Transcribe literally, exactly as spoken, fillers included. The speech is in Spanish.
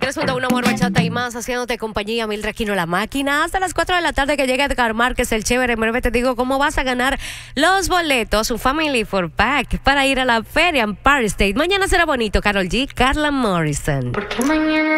señores, junto a una amor bachata y más, haciéndote compañía, Mildred Aquino, la máquina, hasta las cuatro de la tarde que llega Edgar Márquez, el chévere. En breve te digo cómo vas a ganar los boletos, un Family four pack para ir a la feria Empire State. Mañana será bonito, Karol G, Carla Morrison. Porque mañana